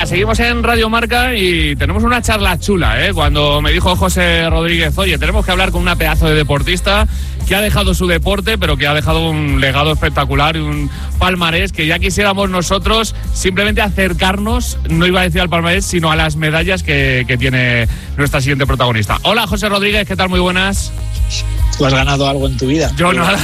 Venga, seguimos en Radio Marca y tenemos una charla chula, ¿eh? Cuando me dijo José Rodríguez, oye, tenemos que hablar con una pedazo de deportista que ha dejado su deporte, pero que ha dejado un legado espectacular y un palmarés que ya quisiéramos nosotros simplemente acercarnos, no iba a decir al palmarés, sino a las medallas que tiene nuestra siguiente protagonista. Hola, José Rodríguez, ¿qué tal? Muy buenas. ¿Tú has ganado algo en tu vida? Yo nada.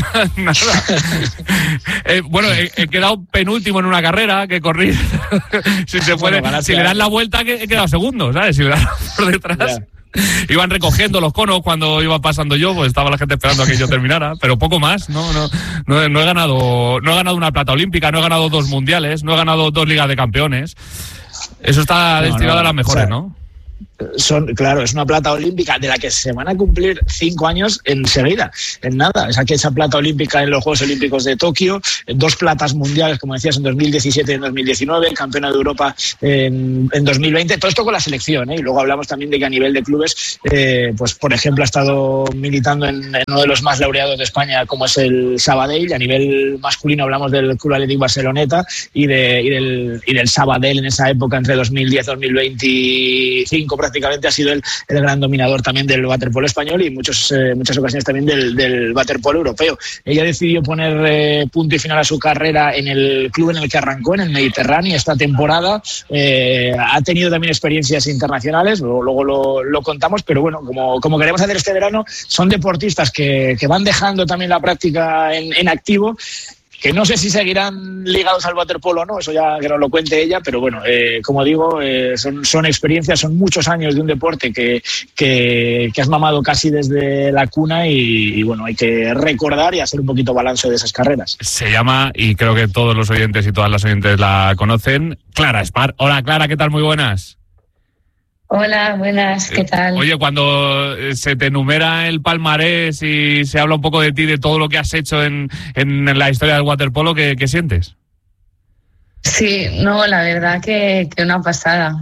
Bueno, he quedado penúltimo en una carrera que corrí. Si se puede, bueno, si le das la vuelta, he quedado segundo, ¿sabes? Si le das por detrás. Yeah. Iban recogiendo los conos cuando iba pasando yo, pues estaba la gente esperando a que yo terminara, pero poco más. No he ganado una plata olímpica, no he ganado 2 mundiales, no he ganado 2 ligas de campeones. Eso está destinado a las mejores, o sea, ¿no? Claro, es una plata olímpica de la que se van a cumplir 5 años enseguida, en nada. Esa plata olímpica en los Juegos Olímpicos de Tokio, 2 platas mundiales, como decías, en 2017 y en 2019, campeona de Europa en 2020, todo esto con la selección, ¿eh? Y luego hablamos también de que a nivel de clubes, pues por ejemplo ha estado militando en uno de los más laureados de España, como es el Sabadell. A nivel masculino hablamos del Club Athletic Barceloneta y del Sabadell en esa época, entre 2010 y 2025, prácticamente ha sido el gran dominador también del waterpolo español y muchas ocasiones también del waterpolo europeo. Ella decidió poner punto y final a su carrera en el club en el que arrancó, en el Mediterráneo, esta temporada. Ha tenido también experiencias internacionales, luego lo contamos, pero bueno, como queremos hacer este verano, son deportistas que van dejando también la práctica en activo, que no sé si seguirán ligados al waterpolo o no, eso ya que nos lo cuente ella, pero bueno, como digo, son experiencias, son muchos años de un deporte que has mamado casi desde la cuna y bueno, hay que recordar y hacer un poquito balance de esas carreras. Se llama, y creo que todos los oyentes y todas las oyentes la conocen, Clara Espar. Hola, Clara, ¿qué tal? Muy buenas. Hola, buenas, ¿qué tal? Oye, cuando se te enumera el palmarés y se habla un poco de ti, de todo lo que has hecho en la historia del waterpolo, ¿qué sientes? Sí, no, la verdad que una pasada.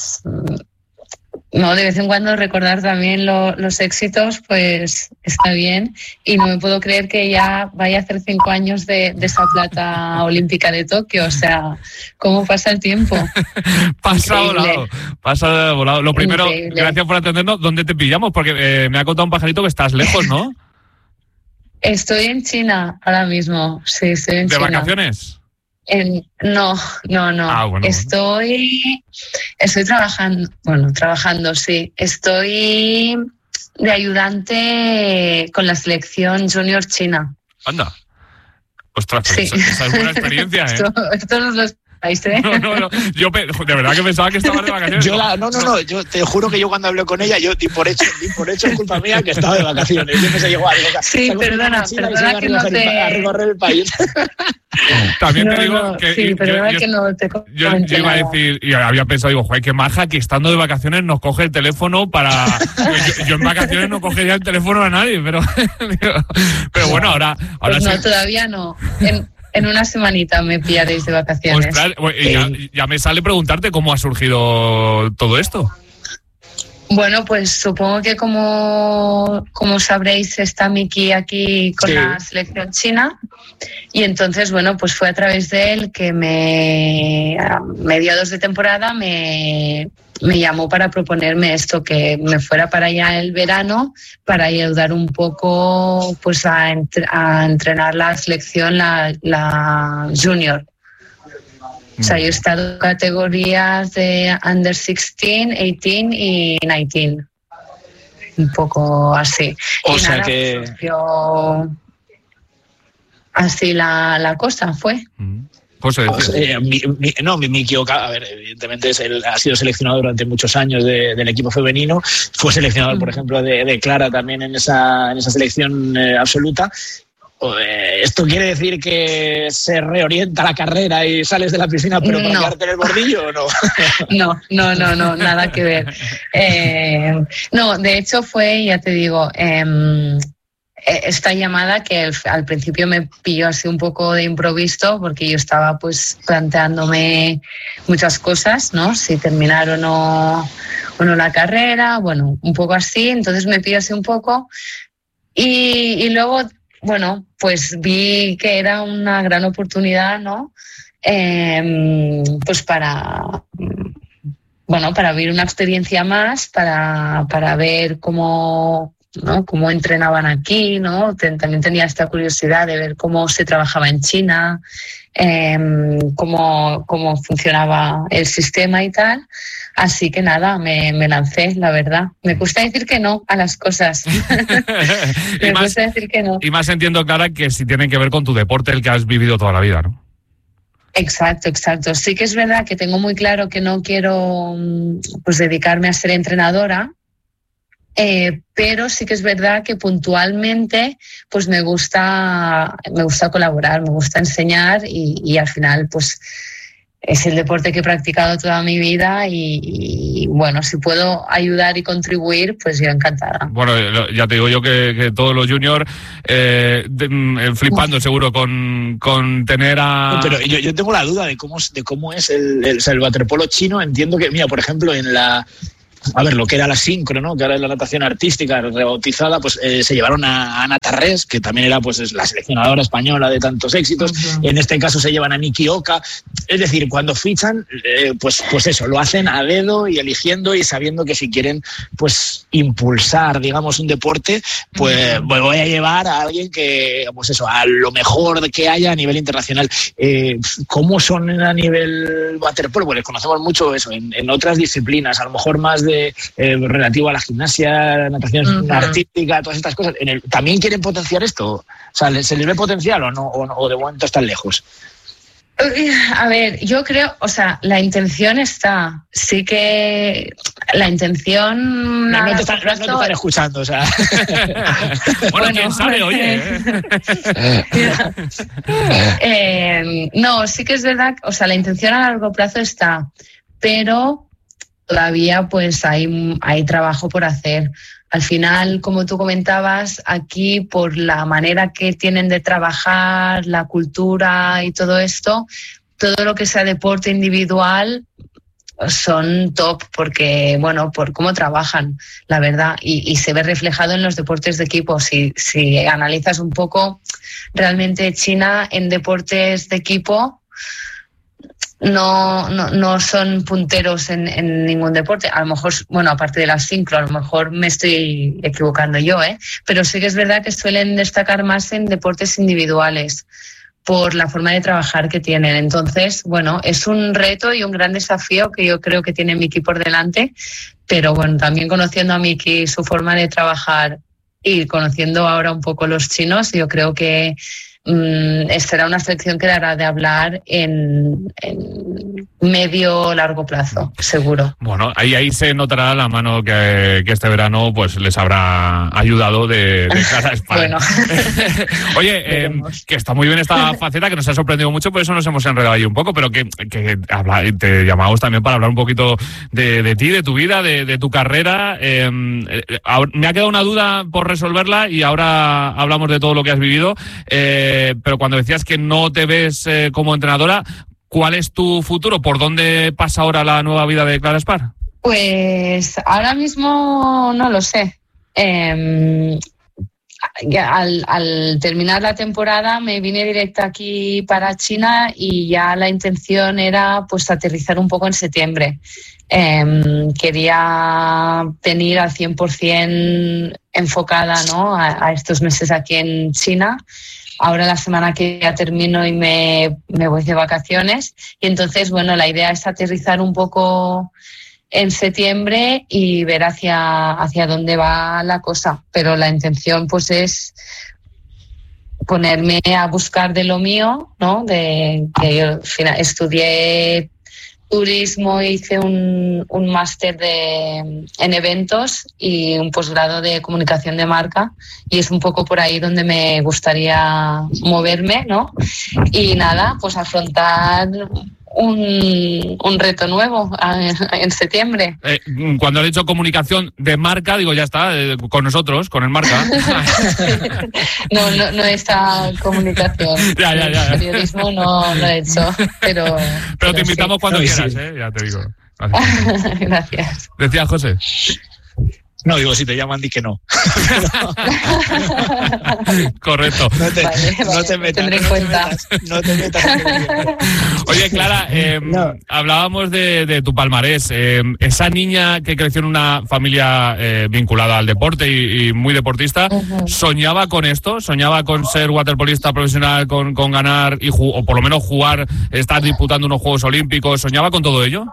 De vez en cuando recordar también los éxitos, pues está bien. Y no me puedo creer que ya vaya a hacer 5 años de esa plata olímpica de Tokio. O sea, ¿cómo pasa el tiempo? Pasa volado. Lo primero, increíble. Gracias por atendernos. ¿Dónde te pillamos? Porque me ha contado un pajarito que estás lejos, ¿no? Estoy en China ahora mismo. Sí, estoy en China. ¿De vacaciones? No. Bueno. Estoy trabajando, sí. Estoy de ayudante con la selección junior china. Anda. Ostras, sí. Esa es buena experiencia, ¿eh? Esto nos lo esperáis, ¿eh? No. Yo de verdad que pensaba que estabas de vacaciones. Yo te juro que yo cuando hablé con ella, yo di por hecho es culpa mía que estaba de vacaciones. Yo pensé igual. Sí, perdona que no te... A recorrer el país. También te digo que... Sí, perdona que no te yo iba a decir, y había pensado, joder, qué maja que estando de vacaciones nos coge el teléfono para... yo en vacaciones no cogería el teléfono a nadie, pero bueno, ahora pues no, sí. Todavía no. En una semanita me pillaréis de vacaciones. Ostras, ya me sale preguntarte cómo ha surgido todo esto. Bueno, pues supongo que como sabréis está Miki aquí con la selección china y entonces, bueno, pues fue a través de él que a mediados de temporada me llamó para proponerme esto, que me fuera para allá el verano para ayudar un poco pues a entrenar la selección, la junior. O sea, yo he estado en categorías de under 16, 18 y 19. Un poco así. O y sea nada, que... así la cosa fue. José, Miki Oka, a ver, evidentemente él ha sido seleccionado durante muchos años del equipo femenino, fue seleccionador, por ejemplo, de Clara también en esa selección absoluta. ¿Esto quiere decir que se reorienta la carrera y sales de la piscina pero para quedarte en el bordillo o no? No, nada que ver. No, de hecho fue, ya te digo, esta llamada que al principio me pilló así un poco de improviso porque yo estaba pues planteándome muchas cosas, ¿no? Si terminar o no la carrera, bueno, un poco así, entonces me pilló así un poco y luego... Bueno, pues vi que era una gran oportunidad, ¿no? Pues para bueno, para vivir una experiencia más, para ver cómo, ¿no?, cómo entrenaban aquí, ¿no? También tenía esta curiosidad de ver cómo se trabajaba en China, cómo funcionaba el sistema y tal. Así que nada, me lancé, la verdad. Me cuesta decir que no a las cosas. Cuesta decir que no. Y más entiendo, Clara, que si tienen que ver con tu deporte, el que has vivido toda la vida, ¿no? Exacto. Sí que es verdad que tengo muy claro que no quiero pues dedicarme a ser entrenadora, pero sí que es verdad que puntualmente pues me gusta colaborar, me gusta enseñar y al final pues es el deporte que he practicado toda mi vida y bueno, si puedo ayudar y contribuir, pues yo encantada. Bueno, ya te digo yo que todos los juniors flipando seguro con tener a... No, pero yo tengo la duda de cómo es el waterpolo chino. Entiendo que, mira, por ejemplo, en la... A ver, lo que era la sincro, ¿no?, que ahora es la natación artística rebautizada, pues se llevaron a Ana Tarrés, que también era pues la seleccionadora española de tantos éxitos. Uh-huh. En este caso se llevan a Miki Oka. Es decir, cuando fichan, pues eso, lo hacen a dedo y eligiendo y sabiendo que si quieren pues impulsar, digamos, un deporte, pues voy a llevar a alguien que, pues eso, a lo mejor que haya a nivel internacional. ¿Cómo son a nivel waterpolo? Pues les conocemos mucho eso, en otras disciplinas, a lo mejor más relativo a la gimnasia, natación artística, todas estas cosas. ¿También quieren potenciar esto? O sea, ¿se les ve potencial o no? ¿O de momento están lejos? A ver, yo creo, o sea, la intención está. Sí que la intención... No te están escuchando, o sea... bueno, quién sabe, oye. No, sí que es verdad, o sea, la intención a largo plazo está, pero todavía pues hay trabajo por hacer. Al final, como tú comentabas, aquí por la manera que tienen de trabajar, la cultura y todo esto, todo lo que sea deporte individual son top porque, bueno, por cómo trabajan, la verdad, y se ve reflejado en los deportes de equipo. Si analizas un poco, realmente China en deportes de equipo no son punteros en ningún deporte. A lo mejor, bueno, aparte de la sincro, a lo mejor me estoy equivocando yo, pero sí que es verdad que suelen destacar más en deportes individuales por la forma de trabajar que tienen. Entonces, bueno, es un reto y un gran desafío que yo creo que tiene Miki por delante, pero bueno, también conociendo a Miki, su forma de trabajar y conociendo ahora un poco los chinos, yo creo que será una selección que dará de hablar en medio largo plazo, seguro. Bueno, ahí se notará la mano que este verano pues les habrá ayudado de cara a España. Bueno. Oye, que está muy bien esta faceta, que nos ha sorprendido mucho, por eso nos hemos enredado ahí un poco, pero que te llamamos también para hablar un poquito de ti, de tu vida, de tu carrera. Me ha quedado una duda por resolverla y ahora hablamos de todo lo que has vivido. Pero cuando decías que no te ves como entrenadora, ¿cuál es tu futuro? ¿Por dónde pasa ahora la nueva vida de Clara Espar? Pues ahora mismo no lo sé. Al terminar la temporada me vine directa aquí para China y ya la intención era pues aterrizar un poco en septiembre. Quería venir al 100% enfocada, ¿no?, a estos meses aquí en China. Ahora la semana que ya termino y me voy de vacaciones. Y entonces, bueno, la idea es aterrizar un poco en septiembre y ver hacia dónde va la cosa. Pero la intención pues es ponerme a buscar de lo mío, ¿no? Que yo estudié turismo, hice un máster en eventos y un posgrado de comunicación de marca, y es un poco por ahí donde me gustaría moverme, ¿no? Y nada, pues afrontar un reto nuevo en septiembre. Cuando he dicho comunicación de marca, digo, ya está, con nosotros, con el marca. No esta comunicación. Ya. El periodismo no he hecho, pero te invitamos cuando quieras, ya te digo. Gracias. Decía José. No, digo, si te llaman, di que no. Correcto. No te metas. No te metas. Oye, Clara, hablábamos de tu palmarés. Esa niña que creció en una familia vinculada al deporte y muy deportista, ¿soñaba con esto? ¿Soñaba con ser waterpolista profesional, con ganar o por lo menos jugar, estar disputando unos Juegos Olímpicos? ¿Soñaba con todo ello?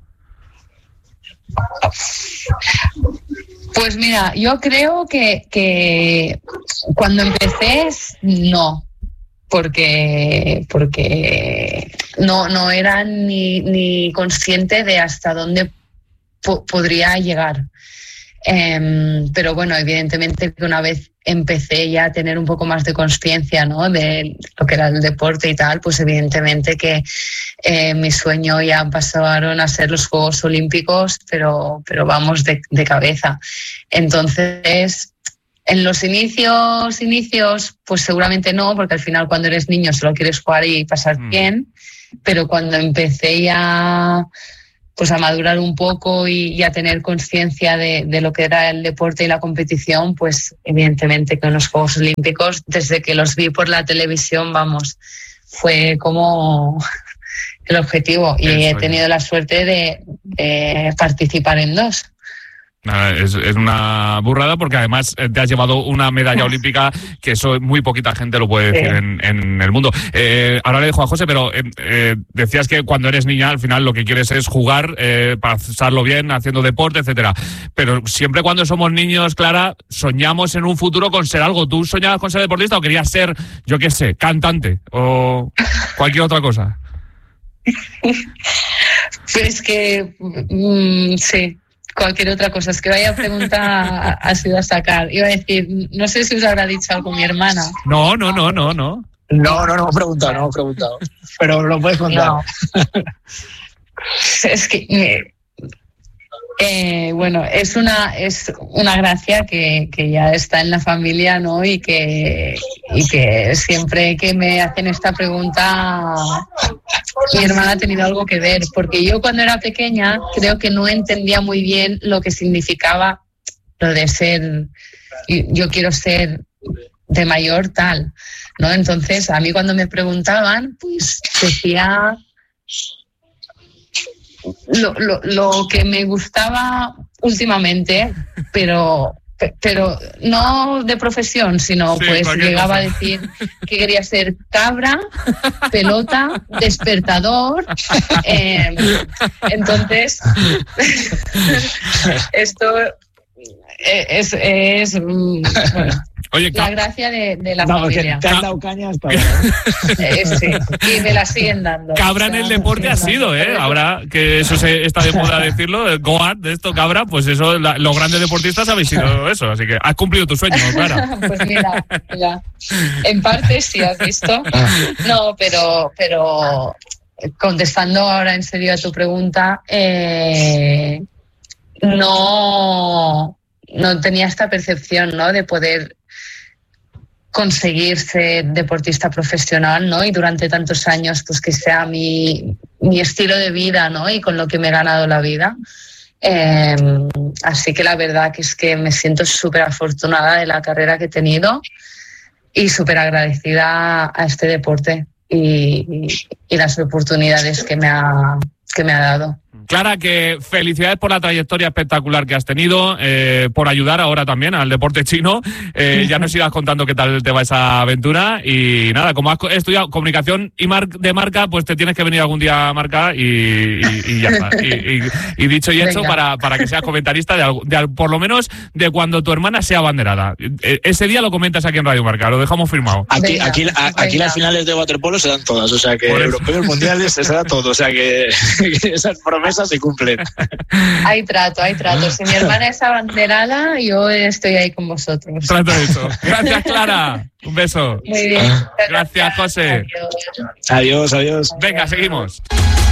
Pues mira, yo creo que cuando empecé no, porque no era ni consciente de hasta dónde podría llegar. Pero bueno, evidentemente que una vez empecé ya a tener un poco más de conciencia, ¿no?, de lo que era el deporte y tal, pues evidentemente que mi sueño ya pasaron a ser los Juegos Olímpicos, pero vamos de cabeza. Entonces, en los inicios, pues seguramente no, porque al final cuando eres niño solo quieres jugar y pasar bien, pero cuando empecé ya pues a madurar un poco y a tener conciencia de lo que era el deporte y la competición, pues evidentemente que en los Juegos Olímpicos, desde que los vi por la televisión, vamos, fue como el objetivo. Y he tenido la suerte de participar en 2. Es una burrada porque además te has llevado una medalla olímpica que eso muy poquita gente lo puede decir en el mundo. Ahora le dejo a José, pero decías que cuando eres niña al final lo que quieres es jugar, pasarlo bien, haciendo deporte, etcétera. Pero siempre cuando somos niños, Clara, soñamos en un futuro con ser algo. ¿Tú soñabas con ser deportista o querías ser, yo qué sé, cantante o cualquier otra cosa? Pues que sí. Cualquier otra cosa. Es que vaya pregunta ha sido a sacar. Iba a decir, no sé si os habrá dicho algo mi hermana. No hemos preguntado. Pero lo puedes contar. No. Es que bueno, es una gracia que ya está en la familia, ¿no? Y que siempre que me hacen esta pregunta, mi hermana ha tenido algo que ver, porque yo cuando era pequeña creo que no entendía muy bien lo que significaba lo de ser, yo quiero ser de mayor tal, ¿no? Entonces a mí cuando me preguntaban, pues decía lo que me gustaba últimamente, pero no de profesión, sino pues llegaba a decir que quería ser cabra, pelota, despertador. Entonces, esto es bueno, oye, la gracia de la familia. Te han dado cañas para... sí, y me la siguen dando. Cabra en el deporte ha sido, ahora que eso está de moda decirlo, Goat, de esto, cabra, pues eso, los grandes deportistas habéis sido eso, así que has cumplido tu sueño, Clara. Pues mira, en parte sí has visto. No, pero contestando ahora en serio a tu pregunta, no tenía esta percepción, ¿no?, de poder conseguir ser deportista profesional, ¿no? Y durante tantos años, pues que sea mi estilo de vida, ¿no? Y con lo que me he ganado la vida. Así que la verdad que es que me siento súper afortunada de la carrera que he tenido y súper agradecida a este deporte y las oportunidades que me ha dado. Clara, que felicidades por la trayectoria espectacular que has tenido, por ayudar ahora también al deporte chino. Ya nos irás contando qué tal te va esa aventura. Y nada, como has estudiado comunicación de marca, pues te tienes que venir algún día a marca y ya está. Y dicho y hecho, para que seas comentarista de por lo menos de cuando tu hermana sea abanderada. Ese día lo comentas aquí en Radio Marca, lo dejamos firmado. Aquí las finales de waterpolo se dan todas, o sea que europeos, mundiales, se da todo, o sea que esas promesas se cumplen. Hay trato. Si mi hermana es abanderada, yo estoy ahí con vosotros. Trato eso. Gracias, Clara. Un beso. Muy bien. Gracias, José. Adiós. Venga, seguimos.